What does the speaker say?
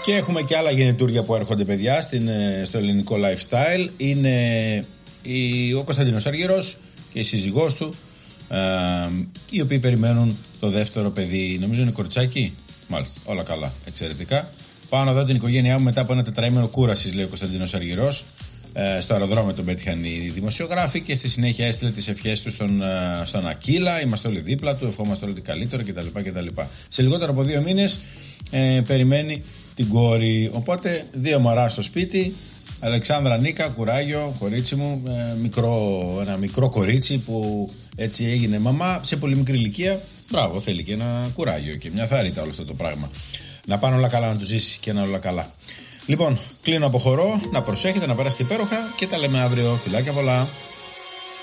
Και έχουμε και άλλα γεννητούρια που έρχονται, παιδιά, στο ελληνικό lifestyle. Είναι ο Κωνσταντίνος Αργυρός και η σύζυγός του, οι οποίοι περιμένουν το δεύτερο παιδί. Νομίζω είναι κοριτσάκι. Μάλιστα, όλα καλά, εξαιρετικά. Πάω να δω την οικογένειά μου μετά από ένα τετραήμερο κούρασης, λέει ο Κωνσταντίνος Αργυρός. Στο αεροδρόμιο τον πέτυχαν οι δημοσιογράφοι και στη συνέχεια έστειλε τις ευχές του στον Ακύλα. Είμαστε όλοι δίπλα του, ευχόμαστε όλοι το καλύτερο κτλ. Σε λιγότερο από 2 μήνες περιμένει την κόρη. Οπότε 2 μωρά στο σπίτι. Αλεξάνδρα Νίκα, κουράγιο, κορίτσι μου. Ένα μικρό κορίτσι που έτσι έγινε μαμά σε πολύ μικρή ηλικία. Μπράβο, θέλει και ένα κουράγιο και μια θάρρυτα όλο αυτό το πράγμα. Να πάνε όλα καλά, να του ζήσει και να όλα καλά. Λοιπόν, κλείνω, αποχωρώ, να προσέχετε, να περάσετε υπέροχα και τα λέμε αύριο. Φιλάκια πολλά.